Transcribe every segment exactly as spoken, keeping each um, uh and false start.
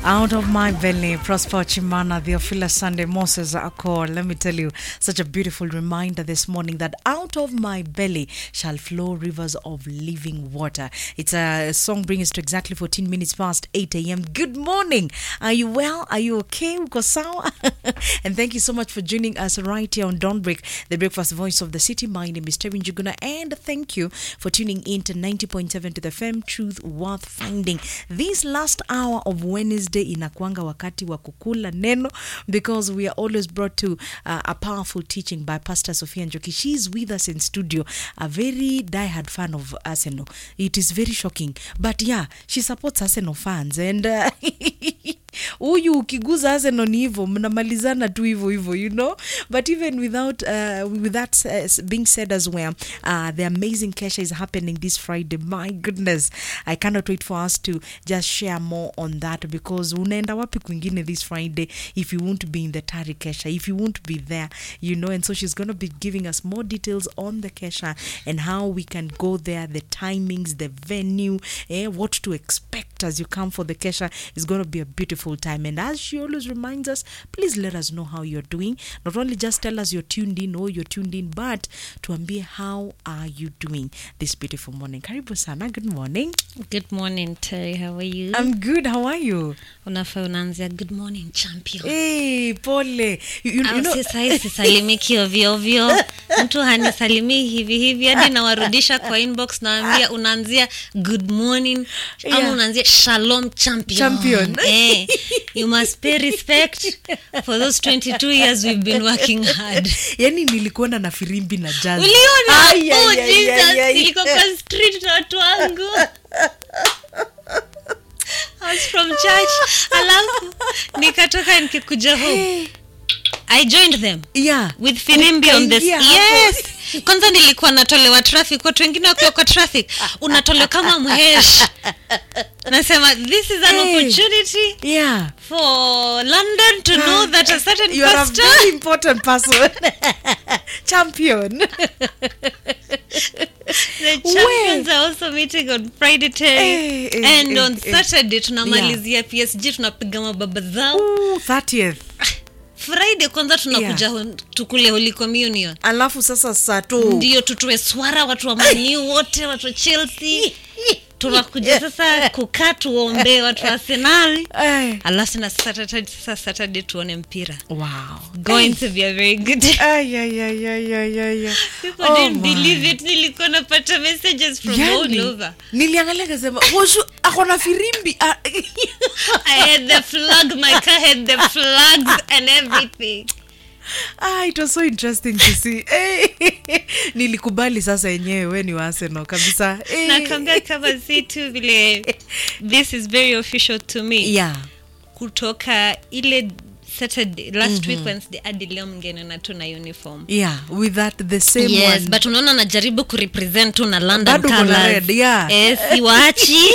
Out of my belly, Prosper Chimana, Theophilus Sunday, Moses Akor. Let me tell you, such a beautiful reminder this morning that out of my belly shall flow rivers of living water. It's a song bringing us to exactly fourteen minutes past eight a.m. Good morning. Are you well? Are you okay? Uko sawa? And thank you so much for joining us right here on Dawn Break, the breakfast voice of the city. My name is Terry Njuguna, and thank you for tuning in to ninety point seven to the F M, Truth Worth Finding. This last hour of Wednesday inakuanga wakati wa kukula neno, because we are always brought to uh, a powerful teaching by Pastor Sophia Njoki. She's with us in studio, a very diehard fan of Arsenal. It is very shocking, but yeah, she supports Arsenal fans, and uh, uyu ukiguza Arsenal ni hivyo, mnamalizana tu hivyo hivyo, you know. But even without uh, with that uh, being said as well, uh, the amazing Kesha is happening this Friday. My goodness, I cannot wait for us to just share more on that, because unaenda wapi kwingine this Friday if you won't be in the Tari Kesha, if you won't be there, you know. And so she's going to be giving us more details on the Kesha and how we can go there, the timings, the venue, eh, what to expect as you come for the Kesha. Is going to be a beautiful time. And as she always reminds us, please let us know how you're doing. Not only just tell us you're tuned in or you're tuned in, but tuambie how are you doing this beautiful morning. Karibu sana. Good morning. Good morning, Terry. How are you? I'm good. How are you? Unafaa unaanzia good morning champion. Hey, pole. You, you, you know, sasa hizi salimiki ovyo ovyo. Mtu hanisalimii hivi hivi hadi nawarudisha kwa inbox, naambia unaanzia good morning, yeah, ama unaanzia shalom champion. Champion. Eh, you must pay respect for those twenty-two years we've been working hard. Yani nilikuona na firimbi na jazz. Uliona? Ay, oh ay, Jesus, ay, ay, nilikuwa kwa street na watu wangu. I was from church. Alafu nikatoka nikikuja home. I joined them. Yeah. With firimbi on this. Yes. Kwanza nilikuwa natolewa traffic, watu wengine wakiwa kwa traffic unatolewa kama mhesh. Nasema this is an hey, opportunity, yeah, for London to know that a certain you're pastor, a very important person. Champion. The champions are also meeting on Friday, Terry. Hey, hey, and hey, on hey, Saturday tunamalizia, yeah, P S G tunapiga mababa zao. Ooh, thirtieth. Friday kwanza tunakuja, yeah, tukule Holy Communion. Alafu sasa saa tu ndio tutoe swara watu wa Man U wote, watu wa Chelsea. Tunakuja sasa kukaa tuombe watu wa Arsenal. Alafu na Saturday, sasa Saturday tuone mpira. Wow. Going to be a very good day. Ay ay ay ay ay ay. People oh didn't my. believe it. Nilikuwa napata messages from yani, all over. Niliangalia kasema, "Woshu akona firimbi." I had the flag, my car had the flags and everything. Ah, it was so interesting to see. Hey, nilikubali sasa yenyewe wewe ni wa Arsenal kabisa. Hey. Nakwambia kama si tu vile this is very official to me. Yeah. Kutoka ile Saturday last mm-hmm. week Wednesday hadi leo mngine na tuna uniform. Yeah, with that the same yes, one. Yes, but unaona najaribu ku represent tu na London Badu colors. Red, yeah. Eh, siwachi.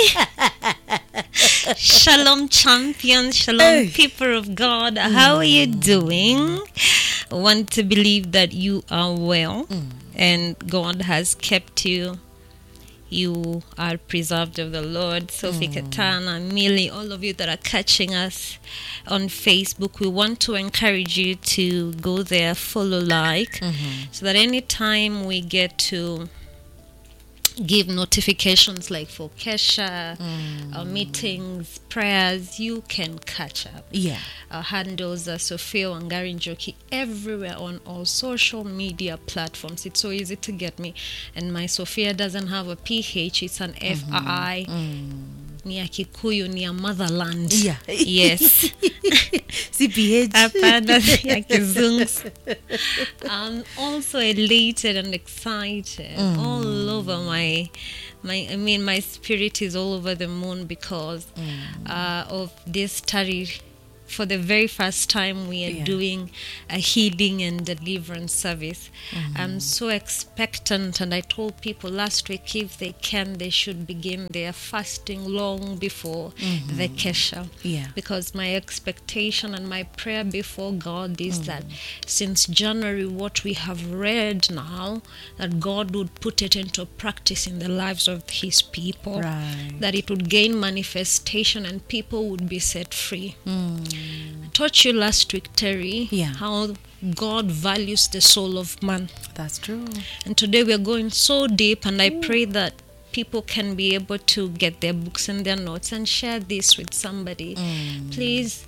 Shalom champions, shalom hey. people of God. Mm. How are you doing? I want to believe that you are well, mm. and God has kept you. You are preserved of the Lord. Sophie mm. Katana, Millie, all of you that are catching us on Facebook, we want to encourage you to go there, follow, like, mm-hmm. so that anytime we get to give notifications like for Kesha, mm. our meetings, prayers, you can catch up. Yeah. Our handles are Sophia Wangari Njoki everywhere on all social media platforms. It's so easy to get me. And my Sophia doesn't have a P H, it's an mm-hmm. F I. Mm. Ni ya Kikuyu, ni ya motherland. Yeah. Yes. C P H. Apana ya Kizungu. I'm also elated and excited mm. all over my, my, I mean, my spirit is all over the moon because mm. uh, of this Tari for the very first time we are Yeah. doing a healing and deliverance service. I'm so expectant, and I told people last week if they can, they should begin their fasting long before the Kesha. Yeah. Because my expectation and my prayer before God is that since January, what we have read now, that God would put it into practice in the lives of His people, Right. that it would gain manifestation and people would be set free. I taught you last week, Terry, Yeah. how God values the soul of man. That's true. And today we are going so deep, and I pray that people can be able to get their books and their notes and share this with somebody. Please,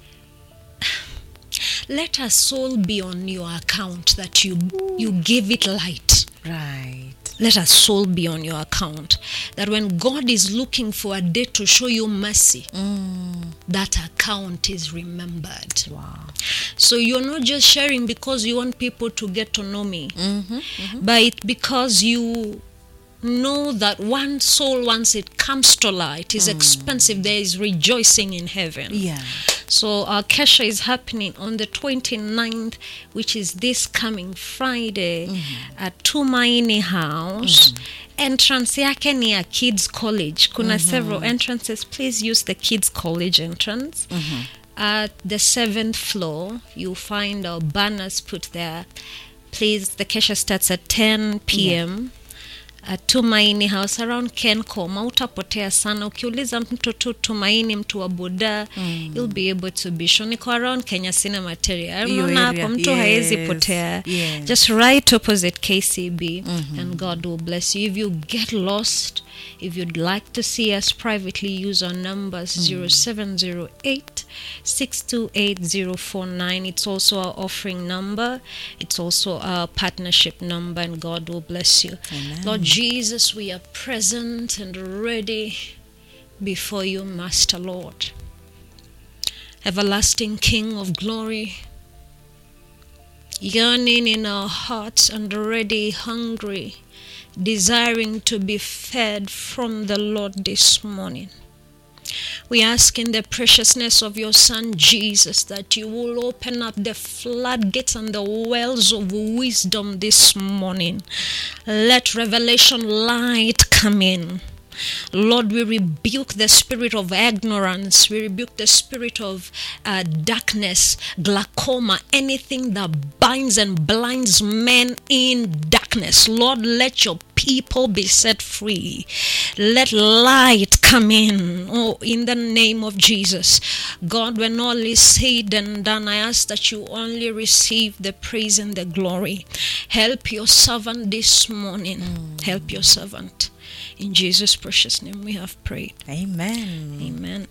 let a soul be on your account, that you you give it light. Right. Let a soul be on your account, that when God is looking for a day to show you mercy, that account is remembered. Wow. So you're not just sharing because you want people to get to know me, but it's because you know that one soul, once it comes to light, is expensive. There is rejoicing in heaven. Yeah. So our Kesha is happening on the twenty-ninth, which is this coming Friday at Tumaini House. Entrance yake ni ya Kids College. Kuna several entrances. Please use the Kids College entrance. At the seventh floor, you'll find our banners put there. Please, the Kesha starts at ten p.m. at Tumaini House around Kencom. Utapotea sana. Ukiuliza mtu tu Tumaini, mtu wa boda, you'll be able to be sure. Niko around Kenya Cinema Area. Hiyo Unaona area. hapo mtu Yes. haezi potea. Yes. Just right opposite K C B, and God will bless you. If you get lost, if you'd like to see us privately, use our numbers zero seven zero eight, six two eight zero four nine. It's also our offering number. It's also our partnership number, and God will bless you. Amen. Lord Jesus, we are present and ready before you, Master Lord. Everlasting King of glory, yearning in our hearts and already hungry, desiring to be fed from the Lord this morning. We ask in the preciousness of your Son Jesus that you will open up the floodgates and the wells of wisdom this morning. Let revelation light come in. Lord, we rebuke the spirit of ignorance. We rebuke the spirit of uh, darkness, glaucoma, anything that binds and blinds men in darkness. Lord, let your people be set free. Let light come in. Oh, in the name of Jesus. God, when all is said and done, I ask that you only receive the praise and the glory. Help your servant this morning. Mm. Help your servant. In Jesus' precious name we have prayed. Amen. Amen.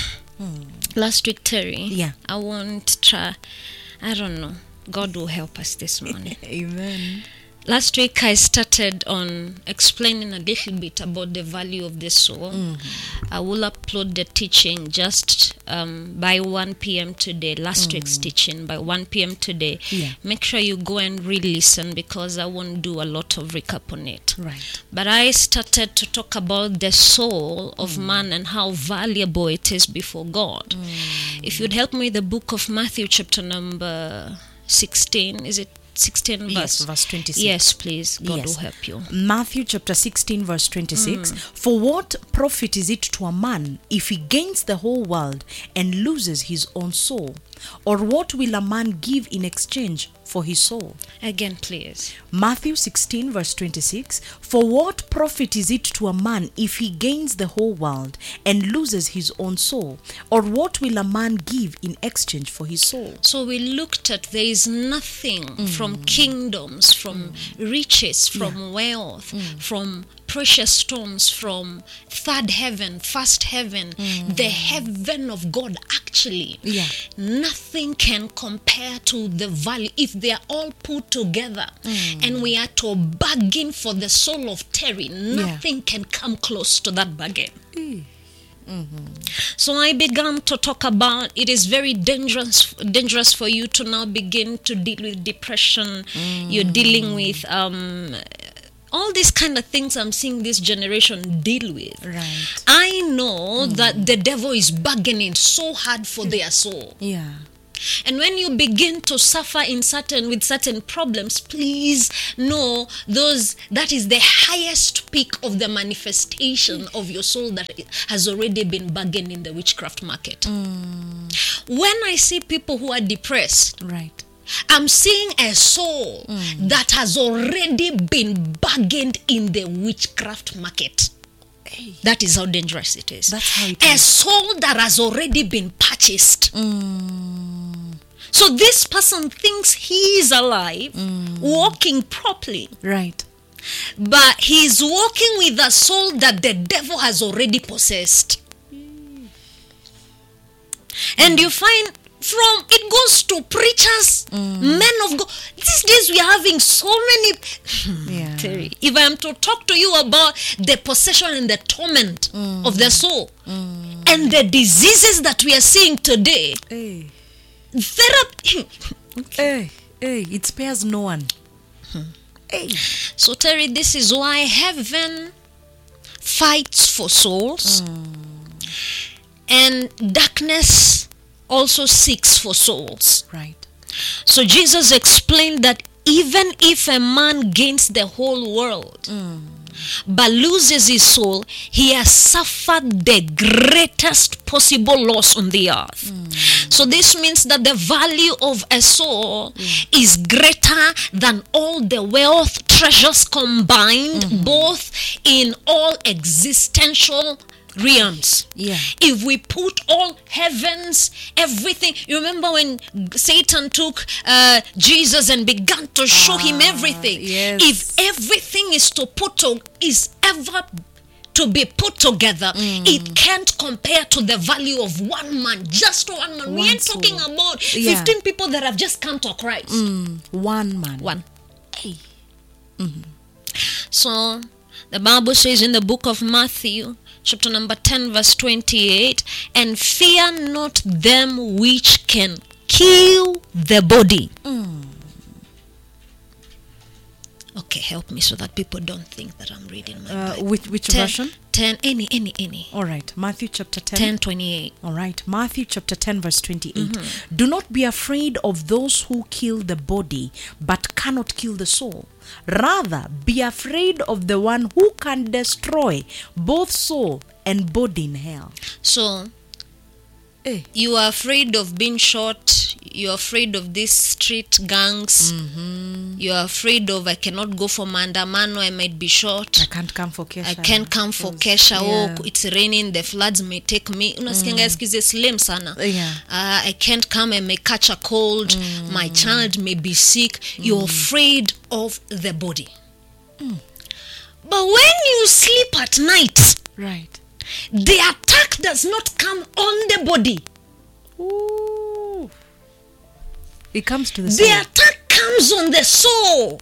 Last week, Terry, Yeah. I want to try, I don't know, God will help us this morning. Amen. Last week I started on explaining a little bit about the value of the soul. Mm-hmm. I will upload the teaching just um, by one p.m. today, last mm. week's teaching by one p.m. today. Yeah. Make sure you go and re-listen because I won't do a lot of recap on it. Right. But I started to talk about the soul of mm. man and how valuable it is before God. Mm. If you'd help me, the book of Matthew chapter number sixteen, is it sixteen verse? Yes, verse twenty-six. Yes, please. God Yes. will help you. Matthew chapter sixteen verse twenty-six. For what profit is it to a man if he gains the whole world and loses his own soul? Or what will a man give in exchange for his soul? Again, please. Matthew sixteen verse twenty-six. For what profit is it to a man if he gains the whole world and loses his own soul? Or what will a man give in exchange for his soul? So we looked at there is nothing mm. from kingdoms, from mm. riches, from yeah. wealth, mm. from precious stones, from third heaven, first heaven, mm. the heaven of God actually. Yeah. Nothing can compare to the value if they are all put together mm. and we are to bargain for the soul of Terry. Nothing yeah. can come close to that bargain. Mm. Mm-hmm. So I began to talk about it is very dangerous dangerous for you to now begin to deal with depression. Mm. You're dealing with um all these kind of things I'm seeing this generation deal with. Right. I know that the devil is bargaining so hard for their soul. Yeah. And when you begin to suffer in certain with certain problems, please know those that is the highest peak of the manifestation of your soul that has already been bargained in the witchcraft market. Mm. When I see people who are depressed, Right. I'm seeing a soul Mm. that has already been bargained in the witchcraft market. Hey. That is how dangerous it is. That's how it a is. soul that has already been purchased. Mm. So this person thinks he is alive, Mm. walking properly, Right. but he is walking with a soul that the devil has already possessed. And you find from it goes to preachers, men of God. These days we are having so many. Yeah. Terry, if I am to talk to you about the possession and the torment of the soul and the diseases that we are seeing today, Hey. therapy. Hey. Hey. It spares no one. Hey. So Terry, this is why heaven fights for souls, and darkness also seeks for souls. Right. So Jesus explained that even if a man gains the whole world but loses his soul, he has suffered the greatest possible loss on the earth. So this means that the value of a soul is greater than all the wealth, treasures combined, both in all existential realms. Yeah. If we put all heavens, everything, you remember when Satan took uh, Jesus and began to show him Ah, everything. yes. If everything is to put to is ever to be put together, it can't compare to the value of one man, just one man. we One ain't talking soul. about Yeah. fifteen people that have just come to Christ. Mm. One man. One. Hey. So the Bible says in the book of Matthew, chapter number ten, verse twenty-eight, and fear not them which can kill the body. Okay, help me so that people don't think that I'm reading my Uh, Bible. which which ten, version? ten, any, any, any. All right. Matthew chapter ten. ten, twenty-eight. All right. Matthew chapter ten, verse twenty-eight. Do not be afraid of those who kill the body, but cannot kill the soul. Rather, be afraid of the one who can destroy both soul and body in hell. So, Hey. you are afraid of being shot. You're afraid of these street gangs. You're afraid of, I cannot go for maandamano, I might be shot. I can't come for Kesha. I can't come for because- Kesha. Yeah. Oh, it's raining, the floods may take me. Unasikianga siku hizi slim sana. Yeah. Uh, I can't come, I may catch a cold. My child may be sick. You're afraid of the body. But when you sleep at night, Right. the attack does not come on the body. Ooh. It comes to the The soul. attack comes on the soul.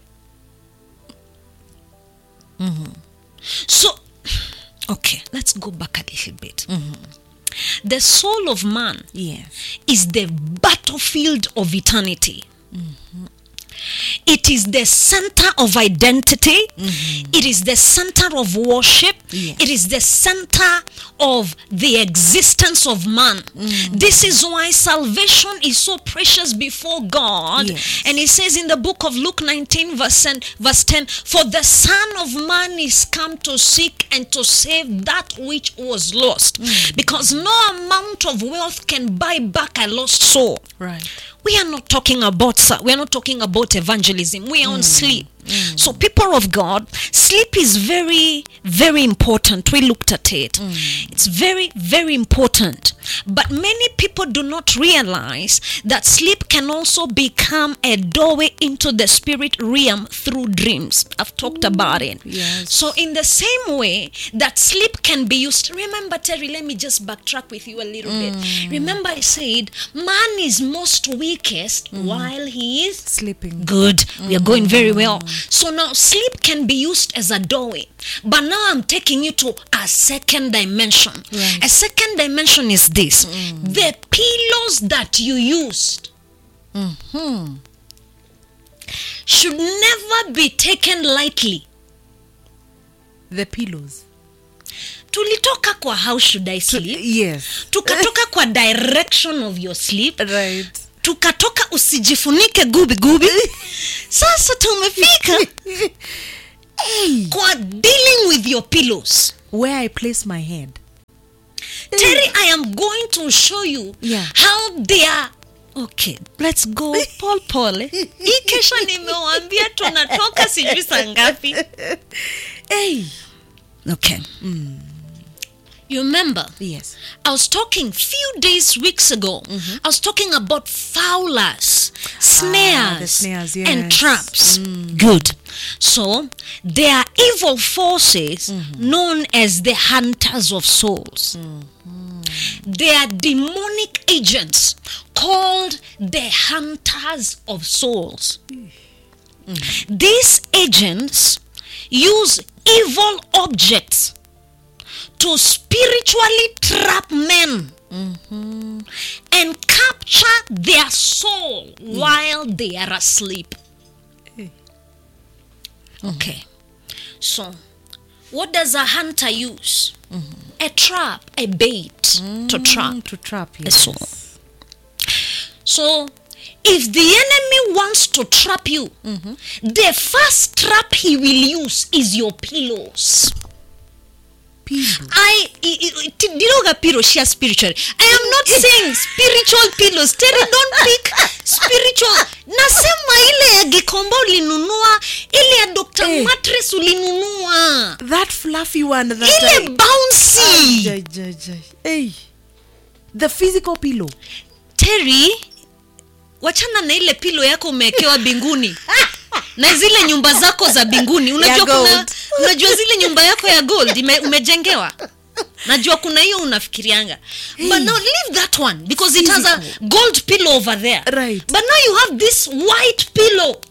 So, okay, let's go back a little bit. The soul of man Yes. is the battlefield of eternity. It is the center of identity. It is the center of worship. Yes. It is the center of the existence of man. This is why salvation is so precious before God. Yes. And it says in the book of Luke nineteen, verse ten, verse ten, for the Son of Man is come to seek and to save that which was lost. Because no amount of wealth can buy back a lost soul. Right. We are not talking about we are not talking about evangelism. We are on sleep. So people of God, sleep is very, very important. We looked at it. It's very, very important. But many people do not realize that sleep can also become a doorway into the spirit realm through dreams. I've talked about it. Yes. So in the same way that sleep can be used, remember Terry, let me just backtrack with you a little bit. Remember I said man is most weakest while he is Sleeping. good. We are going very well. So now sleep can be used as a doorway. But now I'm taking you to a second dimension. Right. A second dimension is this. The pillows that you used Hmm. should never be taken lightly. The pillows. Tulitoka kwa how should I sleep? Yes. Tukatoka kwa direction of your sleep. Right. Tukatoka usijifunike gubi gubi. Sasa tumefika Hey. kwa dealing with your pillows. Where I place my head. Terry, I am going to show you Yeah. how they are. Okay, let's go Paul Paul. Hii kesho nimewaambia tunatoka sijui saa ngapi. Hey. Okay. Mm. You remember? Yes. I was talking few days, weeks ago. Mm-hmm. I was talking about fowlers, snares, Ah, the snares, yes. and traps. Mm. Good. So, there are evil forces mm-hmm. known as the hunters of souls. Mm-hmm. They are demonic agents called the hunters of souls. Mm-hmm. These agents use evil objects to spiritually trap men mm-hmm. and capture their soul mm. while they are asleep. Mm. Okay. So, what does a hunter use? Mm-hmm. A trap, a bait mm, to trap. To trap, yes. A soul. So, if the enemy wants to trap you, mm-hmm. the first trap he will use is your pillows. Pillow. I diloga pillow share spiritually. I am not saying spiritual pillows. Terry, don't pick spiritual. Nasema ile ya Gikomba ulinunua, ile ya Doctor Hey. Mattress ulinunua. That fluffy one that ile I... bouncy. Ay, ay, ay. Hey. The physical pillow. Terry, wachana na ile pillow yako umewekewa binguni. Na zile nyumba zako za binguni, unajua kuna unajua zile nyumba yako ya gold ime, umejengewa. Najua kuna hiyo unafikirianga. Hey. But now leave that one because it has a gold pillow over there. Right. But now you have this white pillow.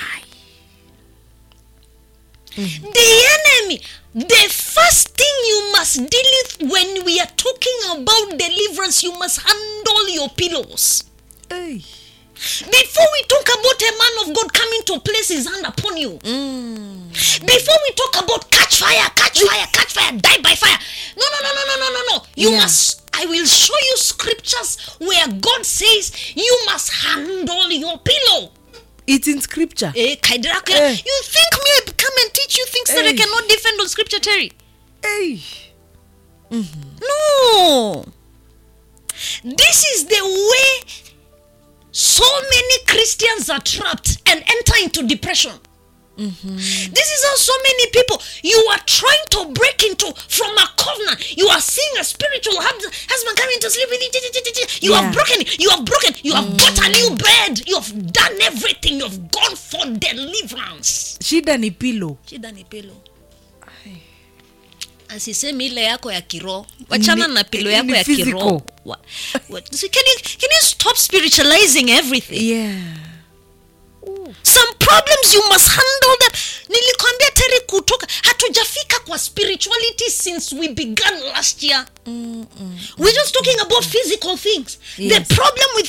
Mm-hmm. The enemy, the first thing you must deal with when we are talking about deliverance, you must handle your pillows. Hey. Before we talk about a man of God coming to place his hand upon you, mm. before we talk about catch fire, catch fire, catch fire, die by fire, no, no, no, no, no, no, no, no. You yeah. must, I will show you scriptures where God says you must handle your pillow. It's in scripture. Eh, eh. You think me I come and teach you things eh. that I cannot defend on scripture, Terry? Hey. Mm-hmm. No. This is the way so many Christians are trapped and enter into depression. Mm-hmm. This is how so many people, you are trying to break into from a covenant. You are seeing a spiritual husband coming to sleep with you. You yeah. have broken, you have broken, you have mm. bought a new bed. You have done everything. You have gone for deliverance. Shida ni pillow. Shida ni pillow. Asisemi ile yako ya kiroho. Wachana na pillow yako ya kiroho. So can you can you stop spiritualizing everything? Yeah. Ooh. Some problems you must handle them. Nilikwambia Terry kutoka hatujafika kwa spirituality since we began last year. Mm, mm, We're just talking about physical things. Yes. The problem with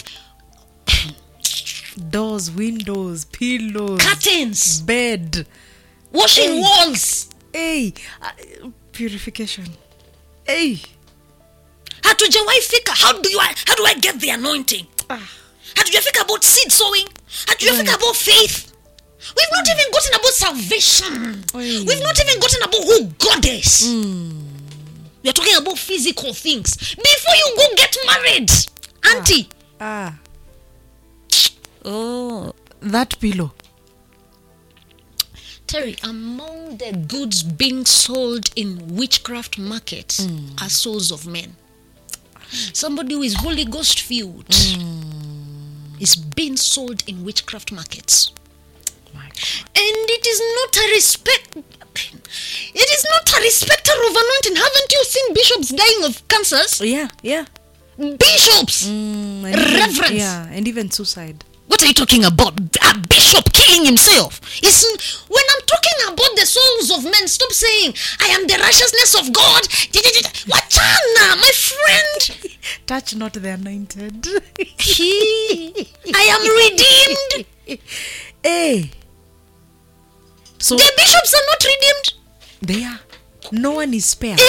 doors, windows, pillows, curtains, bed, washing hey. walls. Hey, uh, purification. Hey. Hatujawai fika. How do you how do I get the anointing? Ah. Hatujafika about seed sowing. Hatujafika right. about faith. We've not mm. even gotten about salvation. Oy. We've not even gotten about who God is. Mm. We are talking about physical things. Before you go get married, auntie. Ah. ah. Oh, that pillow. Terry, among the goods being sold in witchcraft markets mm. are souls of men. Somebody who is Holy Ghost filled mm. is being sold in witchcraft markets. And it is not a respect. It is not a respecter of anointing. Haven't you seen bishops dying of cancers? Yeah, yeah. Bishops, mm, reverence, even, yeah, and even suicide. What are you talking about? A bishop killing himself? It's, when I'm talking about the souls of men, stop saying I am the righteousness of God. Wachana, my friend. Touch not the anointed. He, I am redeemed. Hey. So the bishops are not redeemed. They are. No one is spared.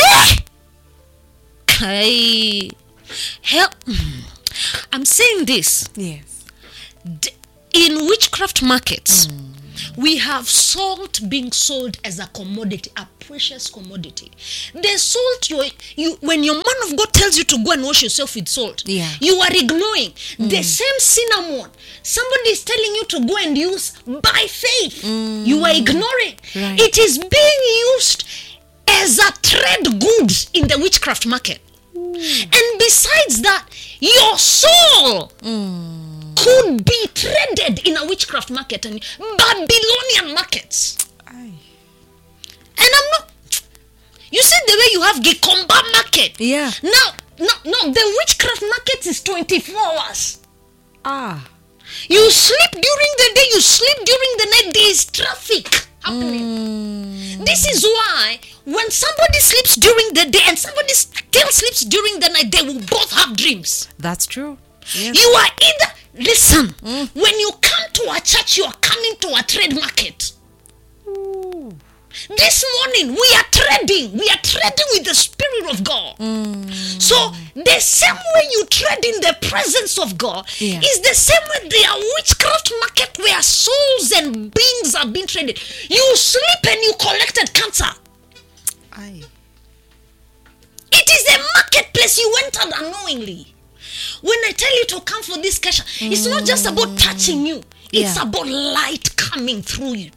I help. I'm saying this. Yes. D- in witchcraft markets, we have salt being sold as a commodity, a precious commodity. The salt you, you when your man of God tells you to go and wash yourself with salt, Yeah. you are ignoring the same cinnamon. Somebody is telling you to go and use by faith. You are ignoring. Right. It is being used as a trade goods in the witchcraft market. And besides that, your soul could be traded in a witchcraft market and Babylonian markets. Aye. And I'm not. You see the way you have Gikomba market. Yeah. Now, no, no, the witchcraft market is twenty-four hours. Ah. You sleep during the day, you sleep during the night. There is traffic happening. This is why when somebody sleeps during the day and somebody still sleeps during the night, they will both have dreams. That's true. Yes. You are either, listen, when you come to a church, you are coming to a trade market. Ooh. This morning, we are trading. We are trading with the Spirit of God. So, the same way you trade in the presence of God Yeah. is the same way there are witchcraft market where souls and beings are being traded. You sleep and you collected cancer. Aye. It is a marketplace you entered unknowingly. When I tell you to come for this kesha, it's not just about touching you. It's Yeah. about light coming through you.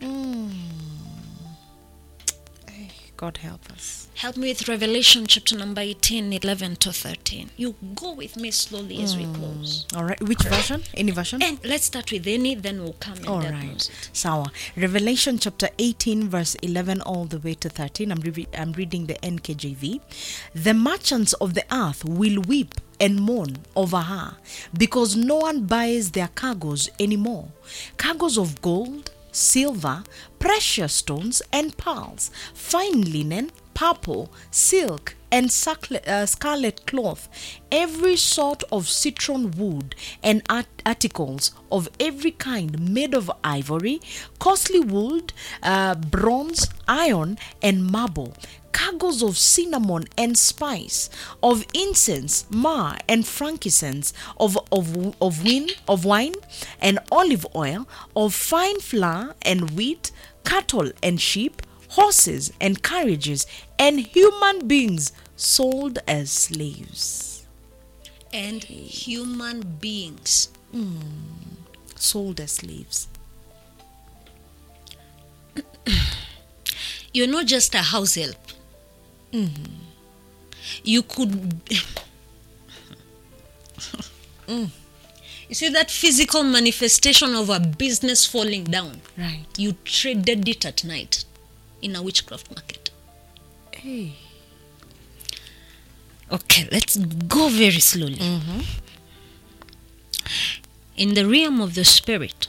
God help us. Help me with Revelation chapter number eighteen, eleven to thirteen. You go with me slowly as we close. All right. Which version? Any version? And let's start with any, then we'll come and All diagnose right. it. Sawa. Revelation chapter eighteen, verse eleven all the way to thirteen. I'm, re- I'm reading the N K J V. The merchants of the earth will weep and mourn over her because no one buys their cargoes anymore. Cargoes of gold, silver, precious stones, and pearls, fine linen, purple, silk, and scarlet, uh, scarlet cloth, every sort of citron wood, and art- articles of every kind made of ivory, costly wood, uh, bronze, iron, and marble, cargoes of cinnamon and spice, of incense, myrrh, and frankincense, of of of wine, of wine, and olive oil, of fine flour and wheat, cattle and sheep, horses and carriages, and human beings sold as slaves. And human beings. Sold as slaves. You're not just a house help. You could. You see that physical manifestation of a business falling down? Right. You traded it at night in a witchcraft market. Hey. Okay, let's go very slowly. In the realm of the spirit,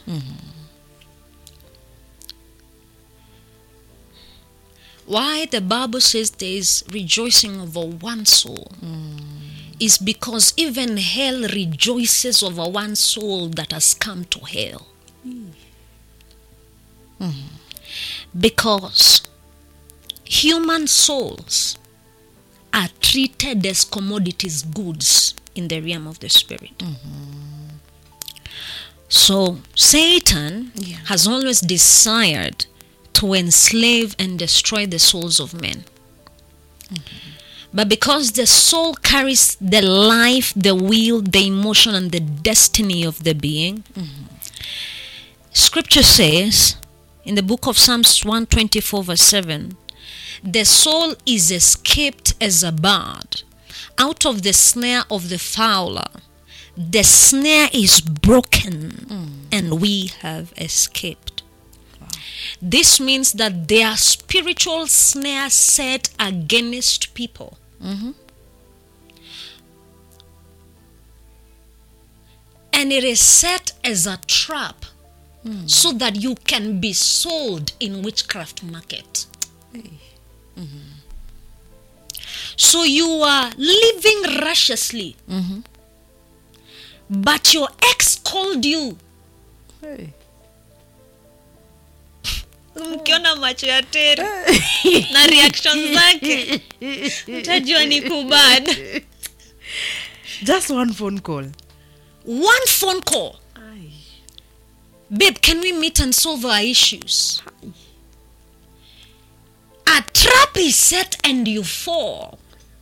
why the Bible says there is rejoicing over one soul is because even hell rejoices over one soul that has come to hell. Because human souls are treated as commodities, goods in the realm of the spirit. So Satan Yeah. has always desired to enslave and destroy the souls of men. But because the soul carries the life, the will, the emotion, and the destiny of the being, Scripture says in the book of Psalms one twenty-four verse seven, the soul is escaped as a bird out of the snare of the fowler. The snare is broken and we have escaped. This means that there are spiritual snares set against people. And it is set as a trap so that you can be sold in witchcraft market. So you are living righteously, but your ex called you Hey. mkiona macho ya Terry na reaction zake mtajua ni kubad. Just one phone call. One phone call. Aye. Babe, can we meet and solve our issues? Aye. A trap is set and you fall.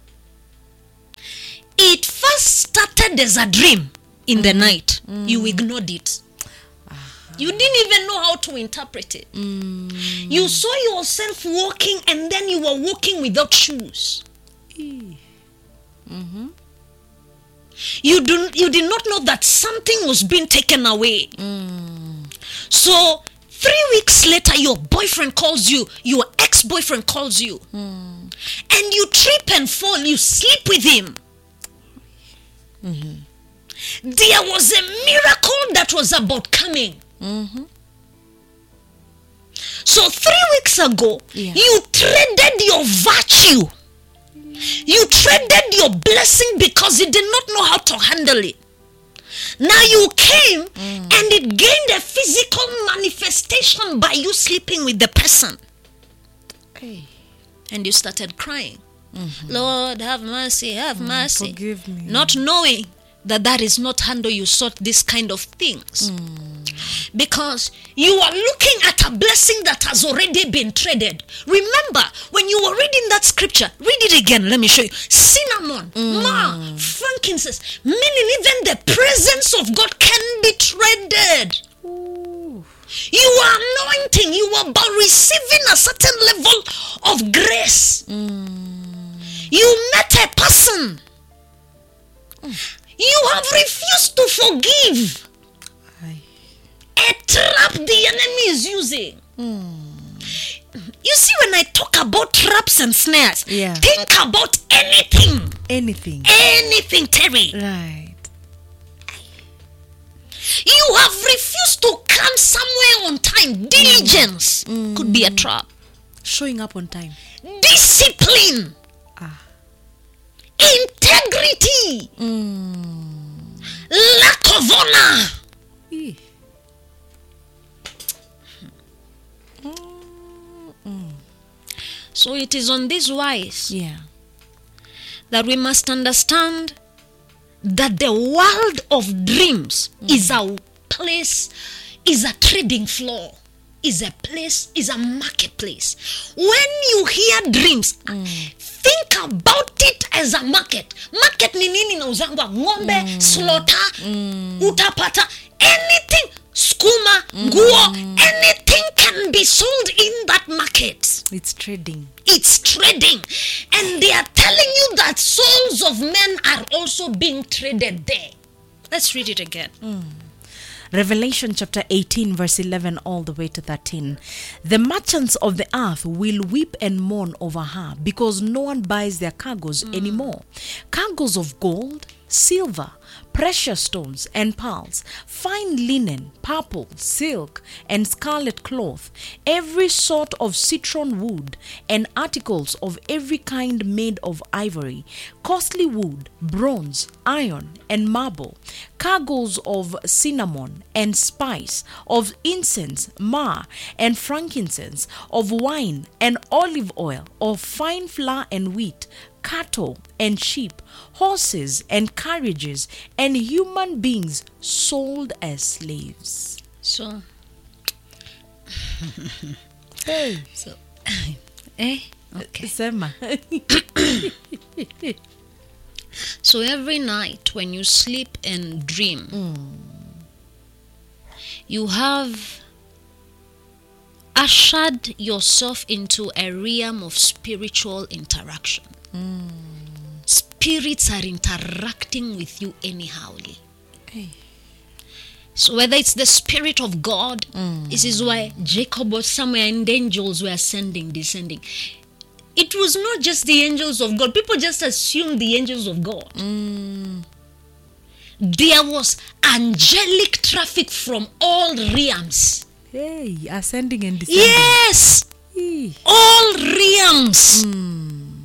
It first started as a dream in mm. the night. Mm. You ignored it. Uh-huh. You didn't even know how to interpret it. Mm. You saw yourself walking and then you were walking without shoes. Mm-hmm. You, do, you did not know that something was being taken away. Mm. So, three weeks later, your boyfriend calls you, your ex-boyfriend calls you, mm. and you trip and fall, you sleep with him. Mm-hmm. There was a miracle that was about coming. Mm-hmm. So, three weeks ago, yeah. you traded your virtue. You traded your blessing because you did not know how to handle it. Now you came mm. and it gained a physical manifestation by you sleeping with the person. Okay. And you started crying. Mm-hmm. Lord, have mercy, have mm, mercy. Forgive me. Not knowing that that is not how you sort this kind of things. Mm. Because you are looking at a blessing that has already been traded. Remember, when you were reading that scripture, read it again, let me show you. Cinnamon, mm. myrrh, frankincense, meaning even the presence of God can be traded. Ooh. You are anointing, you are about receiving a certain level of grace. Mm. You met a person. Mm. You have refused to forgive. Aye. A trap the enemy is using. Mm. You see, when I talk about traps and snares, yeah. think about anything. Anything. Anything, Terry. Right. You have refused to come somewhere on time. Diligence mm. could be a trap. Showing up on time. Discipline. Ah. Integrity. Mm. Lack of honor. E. Mm. So it is on this wise yeah. that we must understand that the world of dreams mm. is a place, is a trading floor, is a place, is a marketplace. When you hear dreams, mm. think about it as a market. Market ni nini na uzangwa ngombe, mm. slaughter, mm. utapata, anything, skuma, nguo, mm. anything can be sold in that market. It's trading. It's trading. And they are telling you that souls of men are also being traded there. Let's read it again. Mm. Revelation chapter eighteen verse eleven all the way to thirteen. The merchants of the earth will weep and mourn over her because no one buys their cargoes mm. anymore. Cargoes of gold, silver, precious stones and pearls, fine linen, purple, silk, and scarlet cloth, every sort of citron wood, and articles of every kind made of ivory, costly wood, bronze, iron, and marble, cargoes of cinnamon and spice, of incense, myrrh, and frankincense, of wine and olive oil, of fine flour and wheat, cattle and sheep, horses and carriages, and human beings sold as slaves. So, hey. So, eh? Okay. Sema. So every night when you sleep and dream, mm. you have ushered yourself into a realm of spiritual interaction. Mm. Spirits are interacting with you anyhowly. Hey. So whether it's the spirit of God, mm. this is why Jacob was somewhere and the angels were ascending, descending. It was not just the angels of God. People just assumed the angels of God. Mm. There was angelic traffic from all realms. Hey, ascending and descending. Yes. Hey. All realms. Mm.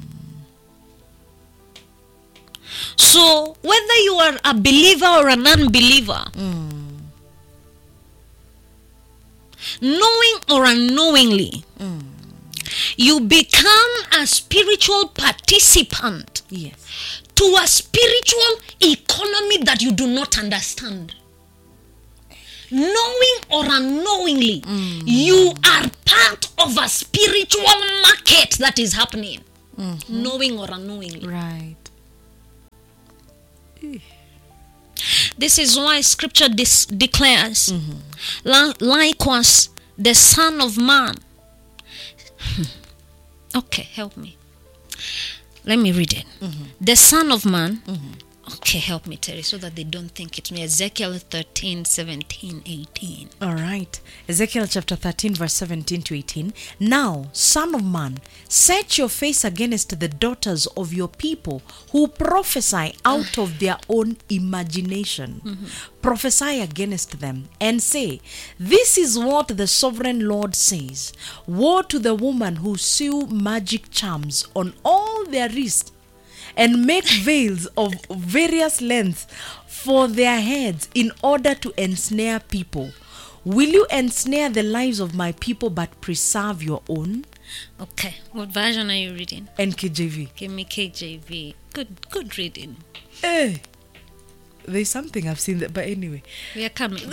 So, whether you are a believer or an unbeliever, mm. knowing or unknowingly, Mm. you become a spiritual participant Yes. to a spiritual economy that you do not understand. Knowing or unknowingly, Mm. you are part of a spiritual market that is happening. Mm-hmm. Knowing or unknowingly. Right. This is why scripture dis- declares, Mm-hmm. "Li- likewise, the Son of Man." Okay, help me. Let me read it. Mm-hmm. The Son of Man. Mm-hmm. Okay, help me, Terry, so that they don't think it's me. Ezekiel thirteen, seventeen, eighteen. All right. Ezekiel chapter thirteen, verse seventeen to eighteen. Now, son of man, set your face against the daughters of your people who prophesy out of their own imagination. Mm-hmm. Prophesy against them and say, this is what the sovereign Lord says. Woe to the woman who sew magic charms on all their wrists and make veils of various lengths for their heads in order to ensnare people. Will you ensnare the lives of my people but preserve your own? Okay, what version are you reading? N K J V. Give me K J V. Good, good reading. Eh, there's something I've seen that, but anyway. We are coming.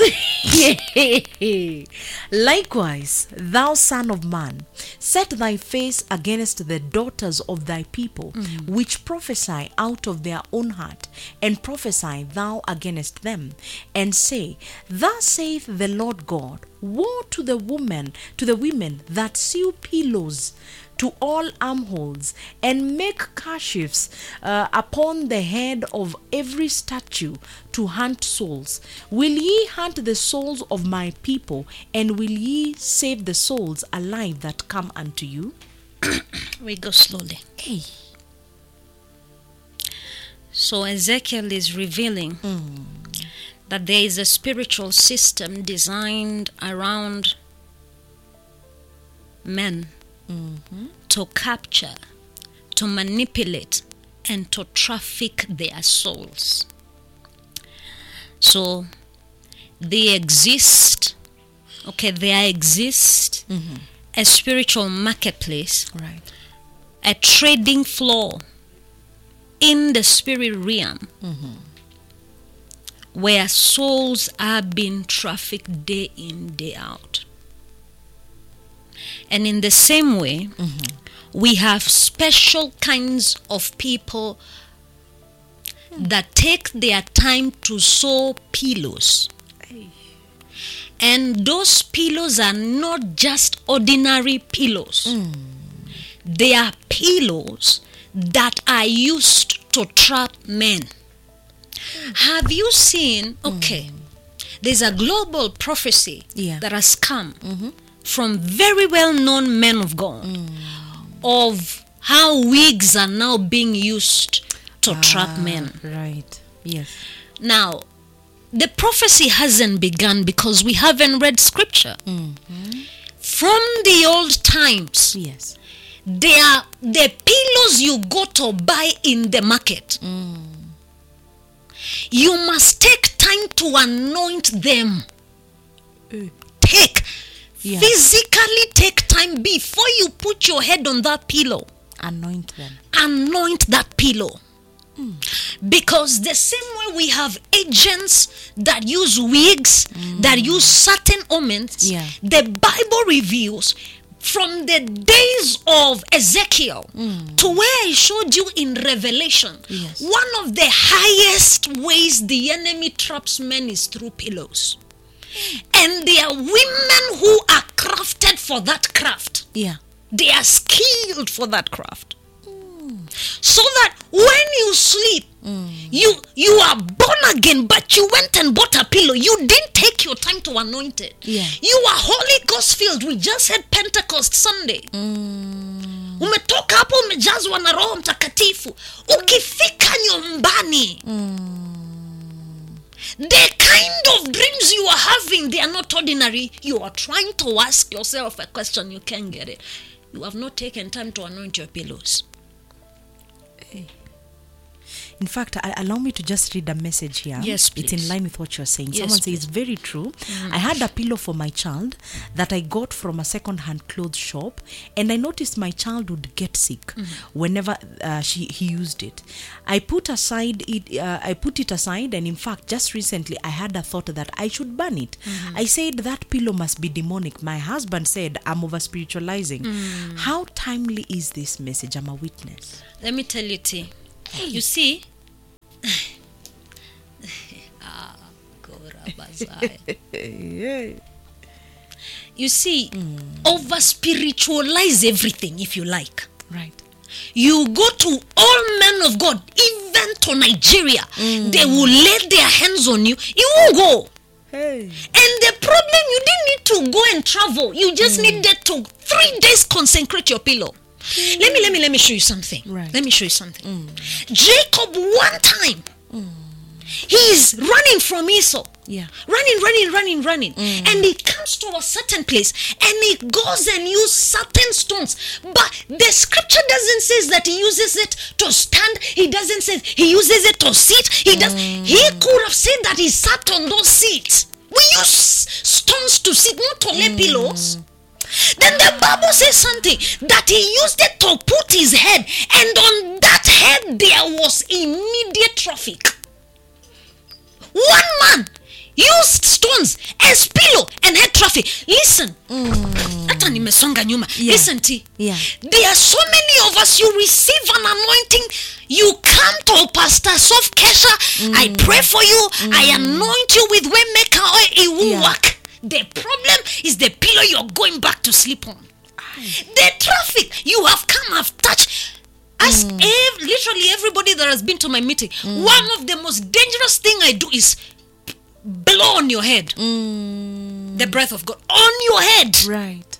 Likewise, thou son of man, set thy face against the daughters of thy people, mm-hmm. which prophesy out of their own heart, and prophesy thou against them, and say, thus saith the Lord God, woe to the woman, to the women that sew pillows to all armholes, and make kerchiefs uh, upon the head of every statue to hunt souls. Will ye hunt the souls of my people, and will ye save the souls alive that come unto you? We go slowly. Hey. So Ezekiel is revealing Mm. that there is a spiritual system designed around men. Mm-hmm. To capture, to manipulate, and to traffic their souls. So they exist, okay, there exists Mm-hmm. a spiritual marketplace, Right. a trading floor in the spirit realm, Mm-hmm. where souls are being trafficked day in, day out. And in the same way, Mm-hmm. we have special kinds of people that take their time to sew pillows. Hey. And those pillows are not just ordinary pillows. Mm. They are pillows that are used to trap men. Have you seen, okay, there's a global prophecy Yeah. that has come Mm-hmm. from very well-known men of God of how wigs are now being used to trap Ah, men. Right. Yes. Now, the prophecy hasn't begun because we haven't read scripture. Mm-hmm. From the old times, Yes. they are the pillows you go to buy in the market. Mm. You must take time to anoint them. Eh. Take, Yeah. physically take time before you put your head on that pillow. Anoint them. Anoint that pillow. Because the same way we have agents that use wigs, that use certain omens, Yeah. the Bible reveals from the days of Ezekiel to where I showed you in Revelation, Yes. one of the highest ways the enemy traps men is through pillows. And there are women who are crafted for that craft. Yeah. They are skilled for that craft. So that when you sleep, you you are born again, but you went and bought a pillow. You didn't take your time to anoint it. Yeah. You are Holy Ghost filled. We just had Pentecost Sunday. Mm. Umetoka hapo umejazwa na Roho Mtakatifu. Ukifika nyumbani, the kind of dreams you are having, they are not ordinary. You are trying to ask yourself a question, you can't get it. You have not taken time to anoint your pillows. In fact, I, allow me to just read a message here. Yes, It's please. in line with what you're saying. Yes, Someone please. says, very true. I had a pillow for my child that I got from a second-hand clothes shop, and I noticed my child would get sick whenever uh, she he used it. I put aside it. Uh, I put it aside, and in fact, just recently, I had a thought that I should burn it. I said that pillow must be demonic. My husband said I'm over spiritualizing. How timely is this message? I'm a witness. Let me tell you, T. You see, ah, Yeah. you see, over spiritualize everything if you like. Right. You go to all men of God, even to Nigeria, they will lay their hands on you. You won't go. Hey. And the problem, you didn't need to go and travel. You just needed to three days consecrate your pillow. Let me, let me, let me show you something. Right. Let me show you something. Jacob, one time, he is running from Esau. Yeah. Running, running, running, running. And he comes to a certain place and he goes and uses certain stones. But the scripture doesn't say that he uses it to stand. He doesn't say he uses it to sit. He does. He could have said that he sat on those seats. We use stones to sit, not to lay pillows. Then the Bible says something that he used it to put his head, and on that head there was immediate traffic. One man used stones as pillow and head traffic. Listen, hata nimesonga nyuma. Yeah. Listen, T. Yeah. There are so many of us, you receive an anointing, you come to Pastor Soft Kesha, I pray for you, I anoint you with Waymaker oil, it will Yeah. work. The problem is the pillow you're going back to sleep on. The traffic you have come, have touched. Ask ev- literally everybody that has been to my meeting. One of the most dangerous thing I do is blow on your head. The breath of God on your head. Right.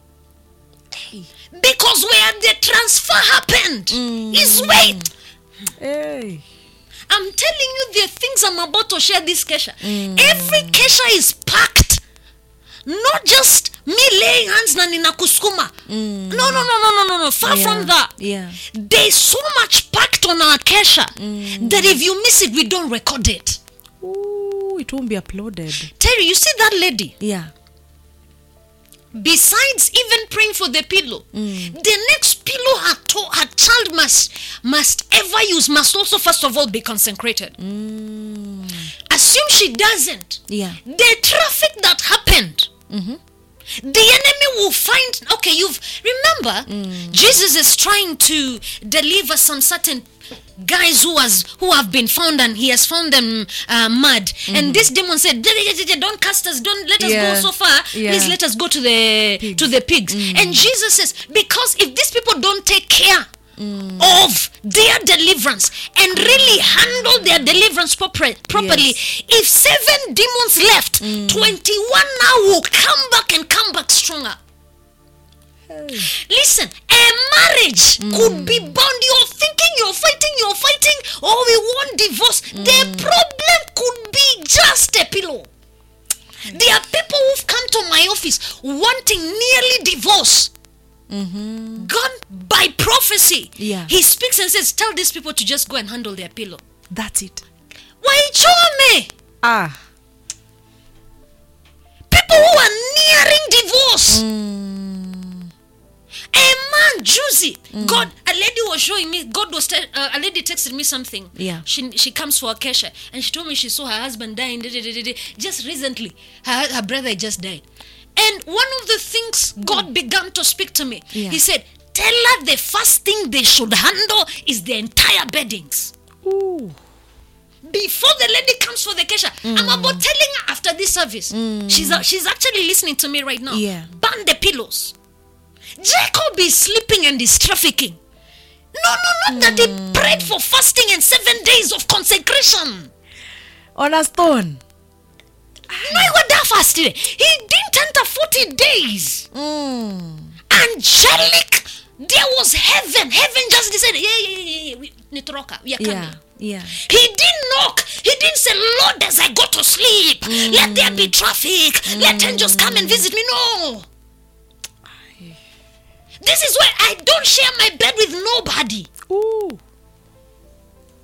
Because where the transfer happened is wait. Hey. I'm telling you the things I'm about to share this Kesha. Every Kesha is packed. Not just me laying hands na nina kusukuma. No, no, no, no, no, no, no. Far Yeah. from that. Yeah. There's so much packed on our Kesha that if you miss it, we don't record it. Ooh, it won't be uploaded. Terry, you see that lady? Yeah. Besides even praying for the pillow, the next pillow her, to- her child must must ever use must also first of all be consecrated. Assume she doesn't. Yeah. The traffic that happened, the enemy will find. Okay, you've remember Jesus is trying to deliver some certain guys who has who have been found, and he has found them uh, mad. And this demon said, "Don't cast us. Don't let us Yeah. go so far. Yeah. Please let us go to the Pigs. to the pigs." And Jesus says, because if these people don't take care of their deliverance and really handle their deliverance proper, properly, if seven demons left, twenty-one now will come back and come back stronger. Listen, a marriage could be bound. You're thinking you're fighting, you're fighting, or we want divorce. The problem could be just a pillow. There are people who've come to my office wanting nearly divorce. God, by prophecy, Yeah. he speaks and says, tell these people to just go and handle their pillow. That's it. Why chome? Ah. People who are nearing divorce. A man, juicy. God, a lady was showing me. God was te- uh, a lady texted me something. Yeah. She she comes for a kesha, and she told me she saw her husband dying da, da, da, da, da. Just recently. Her her brother just died, and one of the things God began to speak to me. Yeah. He said, "Tell her the first thing they should handle is the entire beddings." Ooh. Before the lady comes for the kesha, I'm about telling her after this service. She's uh, she's actually listening to me right now. Yeah. Burn the pillows. Jacob is sleeping and is trafficking. No, no, not that he prayed for fasting and seven days of consecration. On a stone. No, he got that fast today. He didn't enter forty days. Angelic. There was heaven. Heaven just decided, yeah, yeah, yeah, yeah, we need to rock up. We are coming. Yeah. Yeah. He didn't knock. He didn't say, Lord, as I go to sleep, let there be traffic. Let angels come and visit me. No. This is why I don't share my bed with nobody. Ooh.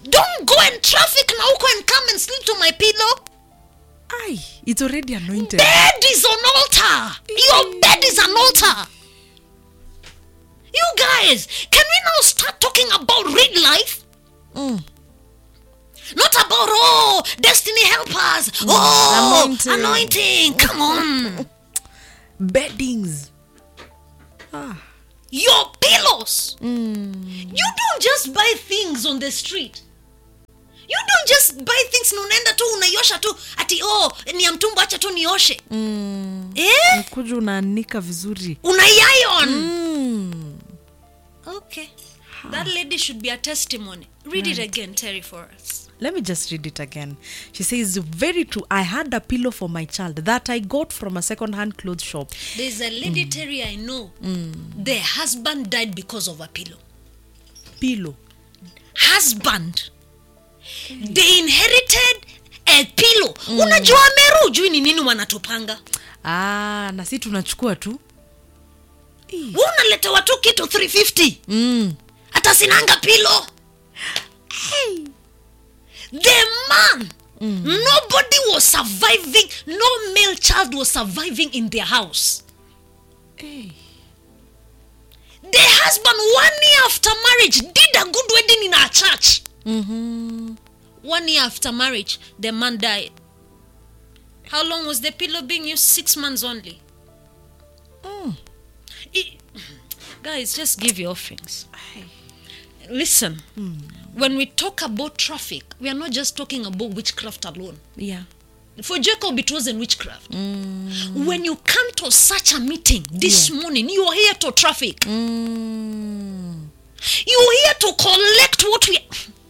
Don't go and traffic na huko and come and sleep to my pillow. Aye, it's already anointed. Bed is an altar. Your bed is an altar. You guys, can we now start talking about real life? Mm. Not about, oh, destiny helpers. Mm. Oh, anointing. anointing. Come on. Beddings. Ah. Your pillows. Mm. You don't just buy things on the street. You don't just buy things na unaenda tu unaiosha tu ati oh ni ya mtumbo acha tu nioshe. Mm. Eh? Nakuja unaanika vizuri. Unaiiron. Mm. Okay. Ha. That lady should be a testimony. Read right. it again, Terry, for us. Let me just read it again. She says, very true. I had a pillow for my child that I got from a second-hand clothes shop. There's a lady, mm. Terry, I know. Mm. The husband died because of a pillow. Pillow. Husband. Okay. They inherited a pillow. Mm. Unajua Meru ujui ni nini wanatupanga. Ah, na si tunachukua tu. Unaleta watu kitu three fifty. Mm. Hata sinanga pillow. Hey. The man, mm. nobody was surviving, no male child was surviving in their house. Hey. The husband, one year after marriage, did a good wedding in our church. Mm-hmm. One year after marriage, the man died. How long was the pillow being used? Six months only. Mm. It, guys, just give your offerings. Hey. Listen. Mm. When we talk about traffic, we are not just talking about witchcraft alone. Yeah. For Jacob, it wasn't witchcraft. Mm. When you come to such a meeting this yeah. morning, you are here to traffic. Mm. You are here to collect what we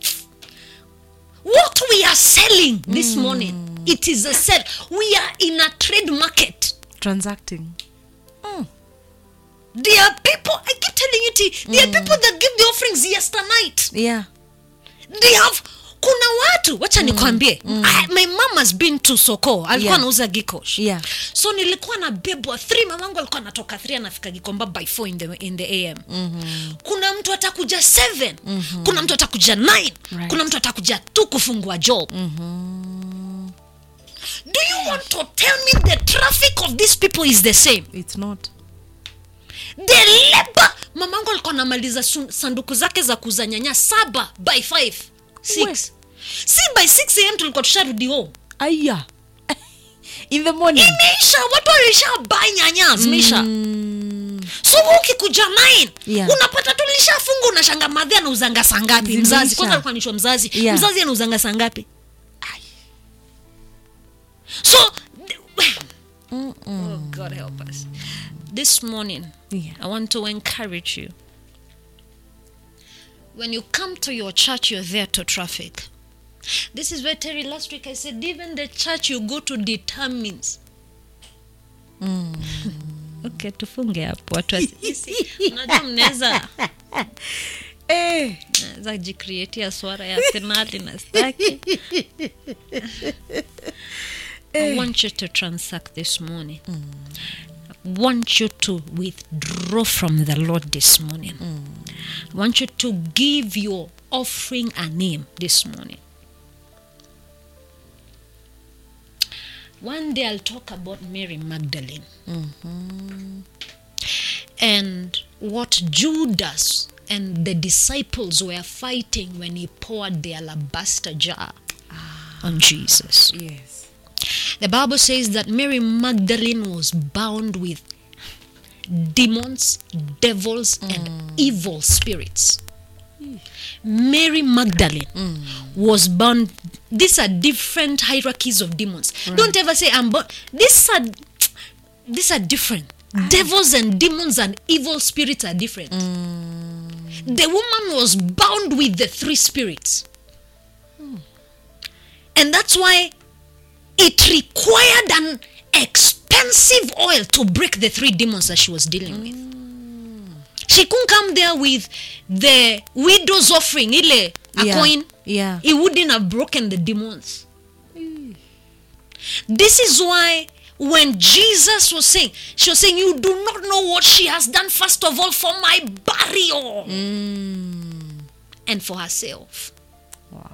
what we are selling this mm. morning. It is a sell. We are in a trade market. Transacting. Mm. There are people, I keep telling you, T, there mm. are people that give the offerings yesterday night. Yeah. They have, kuna watu, wacha mm. nikwambie, mm. my mom has been to Soko, alikuwa nauza yeah. Gikosh. Yeah. So nilikuwa na bebwa three, mamangu alikuwa natoka three anafika Gikomba by four in the, in the A M. Mm-hmm. Kuna mtu atakuja seven, mm-hmm. kuna mtu atakuja nine, right. kuna mtu atakuja two kufungua job. Mm-hmm. Do you want to tell me the traffic of these people is the same? It's not. The labor, mamangu alikuwa anamaliza sanduku zake za kuzanyanya saba by five, six. Si by six a m tulikuwa tusharudi home. Aya. In the morning. Imeisha, watu walisha buy nyanya, zimeisha. Mm. So ukikuja nine, yeah. unapata tulishafunga unashanga madhi anauzanga saa ngapi mzazi. Kwanza alikuwa anishwa mzazi. Yeah. Mzazi anauzanga saa ngapi? So oh God help us. This morning, yeah. I want to encourage you. When you come to your church, you're there to traffic. This is where Terry last week I said, even the church you go to determines. Mm. Okay, tufunge hapo. Watu unajua mnaweza eh za jicreate swara ya penalty na staki. I want you to transact this morning. Mm. I want you to withdraw from the Lord this morning. Mm. I want you to give your offering a name this morning. One day I'll talk about Mary Magdalene. Mm-hmm. And what Judas and the disciples were fighting when he poured the alabaster jar ah. on Jesus. Yes. The Bible says that Mary Magdalene was bound with demons, devils, mm. and evil spirits. Mm. Mary Magdalene mm. was bound. These are different hierarchies of demons. Right. Don't ever say I'm bound. These are these are different. Ah. Devils and demons and evil spirits are different. Mm. The woman was bound with the three spirits. Mm. And that's why it required an expensive oil to break the three demons that she was dealing with. Mm. She couldn't come there with the widow's offering, ile, a yeah. coin. Yeah. It wouldn't have broken the demons. Mm. This is why when Jesus was saying, she was saying, you do not know what she has done, first of all, for my burial. Mm. And for herself. Wow.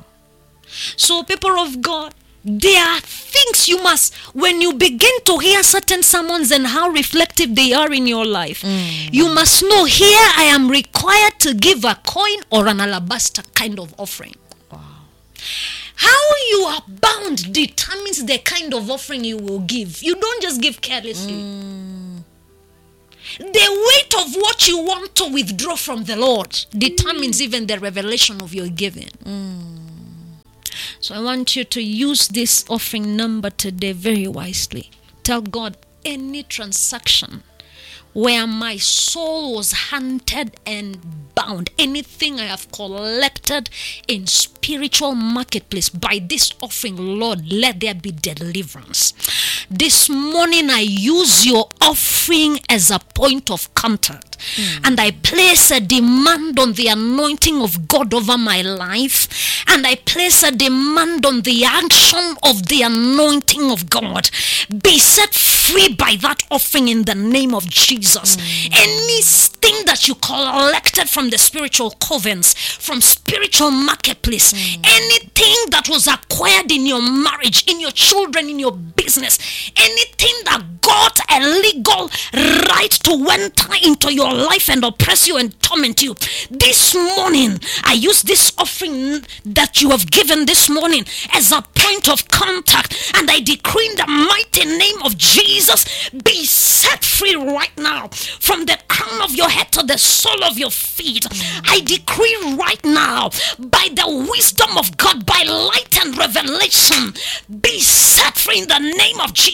So, people of God, there are things you must, when you begin to hear certain sermons and how reflective they are in your life, mm. you must know, here I am required to give a coin or an alabaster kind of offering. Wow. How you are bound determines the kind of offering you will give. You don't just give carelessly. Mm. The weight of what you want to withdraw from the Lord determines mm. even the revelation of your giving. Mm. So I want you to use this offering number today very wisely. Tell God, any transaction where my soul was hunted and bound, anything I have collected in spiritual marketplace, by this offering, Lord, let there be deliverance. This morning I use your offering as a point of contact, mm. and I place a demand on the anointing of God over my life, and I place a demand on the action of the anointing of God. Be set free by that offering in the name of Jesus. Mm. Anything that you collected from the spiritual covens, from spiritual marketplace, mm. anything that was acquired in your marriage, in your children, in your business, anything that got a legal right to enter into your life and oppress you and torment you, this morning I use this offering that you have given this morning as a point of contact, and I decree in the mighty name of Jesus, be set free right now, from the crown of your head to the sole of your feet. I decree right now, by the wisdom of God, by light and revelation, be set free in the name of Jesus.